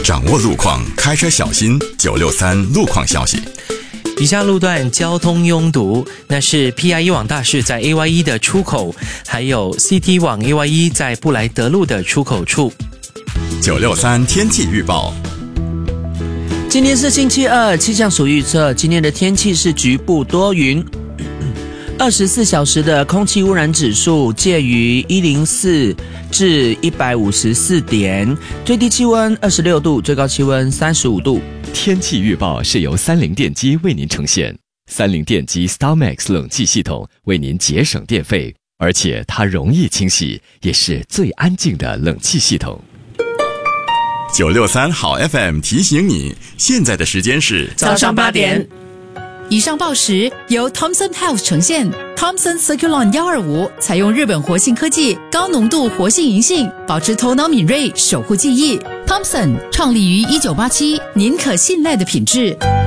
掌握路况，开车小心。963路况消息。 以下路段交通拥堵，那是 PIE 往大士在 AYE 的出口，还有 CT 往 AYE 在布莱德路的出口处。 963天气预报。 今天是星期二，气象署预测今天的天气是局部多云。24小时的空气污染指数介于104至154点，最低气温26度，最高气温35度。 天气预报是由30电机为您呈现。30电机 StarMax 冷气系统为您节省电费，而且它容易清洗，也是最安静的冷气系统。 963好 FM 提醒你，现在的时间是早上8点。 以上报时由 Thomson Health 呈现。Thomson Circulon 125采用日本活性科技，高浓度活性银杏，保持头脑敏锐，守护记忆。Thomson 创立于1987，您可信赖的品质。